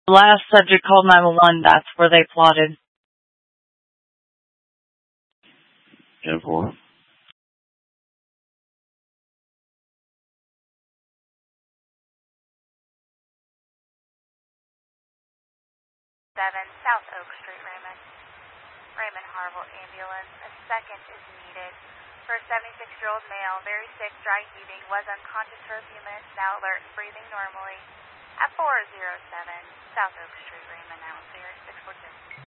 The last subject called 911, that's where they plotted. 10-4. South Oak Street, Raymond Harville ambulance. A second is needed for a 76-year-old male, very sick, dry heaving, was unconscious for a few minutes, now alert, breathing normally. At 407 South Oak Street, Raymond, now 642.